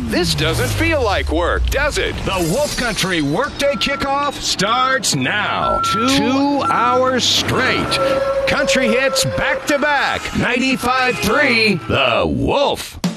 This doesn't feel like work, does it? The Wolf Country Workday Kickoff starts now. 2 hours straight. Country hits back to back. 95.3 The Wolf.